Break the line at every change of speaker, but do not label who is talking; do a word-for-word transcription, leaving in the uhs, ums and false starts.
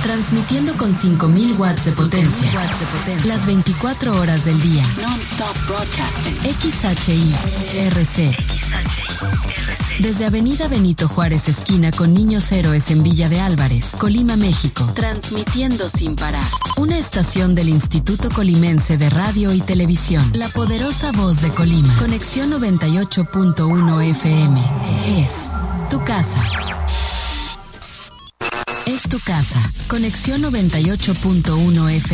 Transmitiendo con cinco mil watts de potencia. Las veinticuatro horas del día. X H I R C. Desde Avenida Benito Juárez, esquina con Niños Héroes en Villa de Álvarez, Colima, México.
Transmitiendo sin parar.
Una estación del Instituto Colimense de Radio y Televisión. La poderosa voz de Colima. Conexión noventa y ocho punto uno F M. Es tu casa. Es tu casa. Conexión noventa y ocho punto uno F M.